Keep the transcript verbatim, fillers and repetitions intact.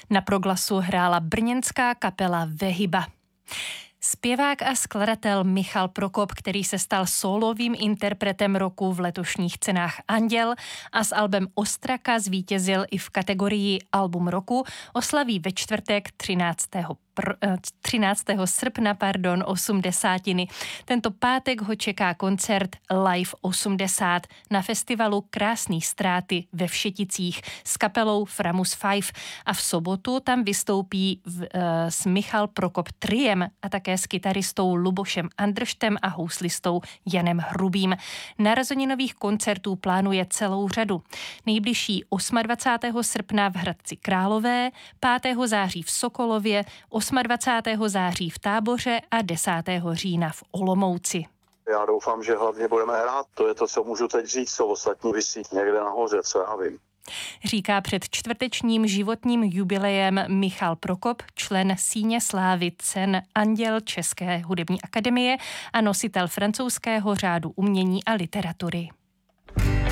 Na proglasu hrála brněnská kapela Vehyba. Zpěvák a skladatel Michal Prokop, který se stal sólovým interpretem roku v letošních cenách Anděl a s albem Ostraka zvítězil i v kategorii Album roku, oslaví ve čtvrtek třináctého srpna pardon, osmdesátiny. Tento pátek ho čeká koncert Live osmdesát na festivalu Krásný ztráty ve Všeticích s kapelou Framus Five a v sobotu tam vystoupí v, uh, s Michal Prokop triem a také s kytaristou Lubošem Andrštem a houslistou Janem Hrubým. Narozeninových koncertů plánuje celou řadu. Nejbližší dvacátého osmého srpna v Hradci Králové, pátého září v Sokolově, dvacátého osmého září v Táboře a desátého října v Olomouci. Já doufám, že hlavně budeme hrát. To je to, co můžu teď říct, co ostatní visí někde nahoře, co já vím. Říká před čtvrtečním životním jubilejem Michal Prokop, člen síně slávy cen Anděl České hudební akademie a nositel francouzského řádu umění a literatury.